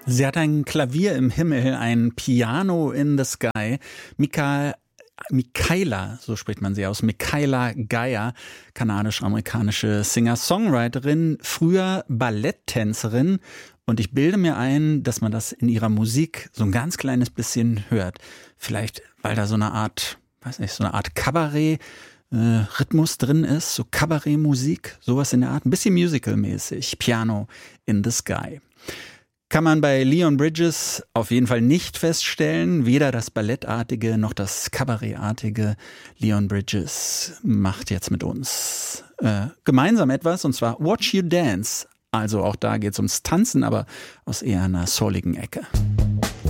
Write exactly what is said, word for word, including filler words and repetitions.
Sie hat ein Klavier im Himmel, ein Piano in the Sky. Mika, Michaela, so spricht man sie aus, Michaela Geier, kanadisch-amerikanische Singer-Songwriterin, früher Balletttänzerin. Und ich bilde mir ein, dass man das in ihrer Musik so ein ganz kleines bisschen hört. Vielleicht, weil da so eine Art, weiß nicht, so eine Art Kabarett äh, Rhythmus drin ist, so Kabarettmusik, sowas in der Art, ein bisschen musical-mäßig. Piano in the Sky. Kann man bei Leon Bridges auf jeden Fall nicht feststellen. Weder das Ballettartige noch das Kabarettartige. Leon Bridges macht jetzt mit uns äh, gemeinsam etwas, und zwar Watch You Dance. Also auch da geht es ums Tanzen, aber aus eher einer souligen Ecke.